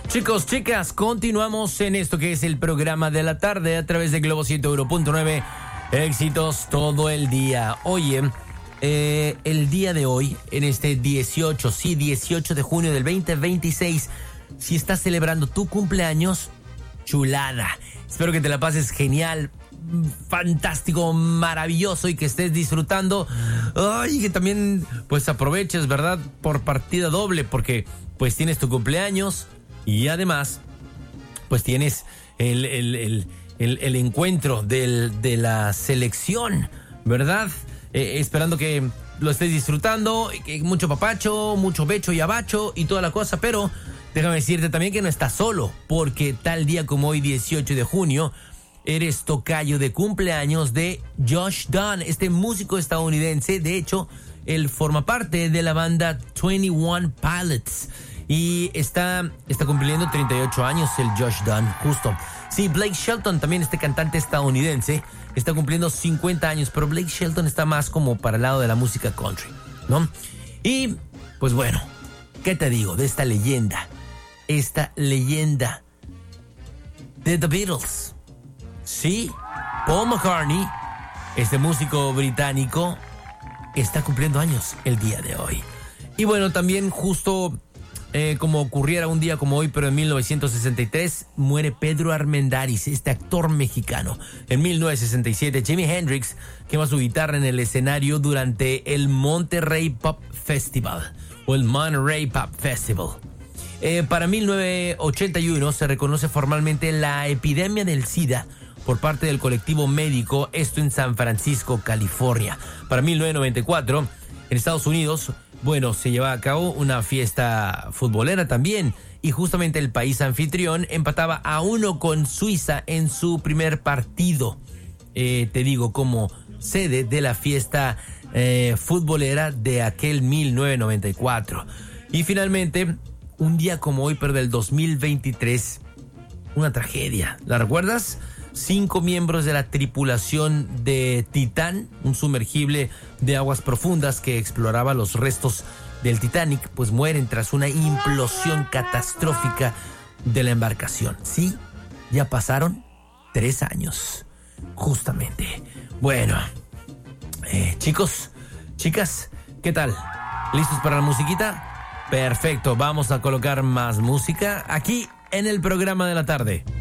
Chicos, chicas, continuamos en esto que es el programa de la tarde a través de Globo 101.9. Éxitos todo el día. Oye, el día de hoy, en este 18 de junio del 2026, si estás celebrando tu cumpleaños, chulada. Espero que te la pases genial, fantástico, maravilloso y que estés disfrutando. Ay, que también pues aproveches, ¿verdad? Por partida doble, porque pues tienes tu cumpleaños y además pues tienes el encuentro de la selección, ¿verdad? Esperando que lo estés disfrutando, que mucho papacho, mucho becho y abacho y toda la cosa, pero déjame decirte también que no estás solo, porque tal día como hoy, 18 de junio, eres tocayo de cumpleaños de Josh Dun, este músico estadounidense. De hecho, él forma parte de la banda 21 Pilots y está cumpliendo 38 años el Josh Dun, justo. Sí, Blake Shelton, también este cantante estadounidense, está cumpliendo 50 años, pero Blake Shelton está más como para el lado de la música country, ¿no? Y, pues bueno, ¿qué te digo de esta leyenda? Esta leyenda de The Beatles. Sí, Paul McCartney, este músico británico, está cumpliendo años el día de hoy. Y bueno, también justo como ocurriera un día como hoy, pero en 1963, muere Pedro Armendáriz, este actor mexicano. En 1967, Jimi Hendrix quema su guitarra en el escenario durante el Monterrey Pop Festival, o el Monterey Pop Festival. Para 1981 se reconoce formalmente la epidemia del SIDA por parte del colectivo médico, esto en San Francisco, California. Para 1994, en Estados Unidos, bueno, se lleva a cabo una fiesta futbolera también, y justamente el país anfitrión empataba a 1 con Suiza en su primer partido, te digo, como sede de la fiesta futbolera de aquel 1994. Y finalmente, un día como hoy, pero del 2023, una tragedia. ¿La recuerdas? 5 miembros de la tripulación de Titán, un sumergible de aguas profundas que exploraba los restos del Titanic, pues mueren tras una implosión catastrófica de la embarcación. Sí, ya pasaron 3 años, justamente. Bueno, chicos, chicas, ¿qué tal? ¿Listos para la musiquita? Perfecto, vamos a colocar más música aquí en el programa de la tarde.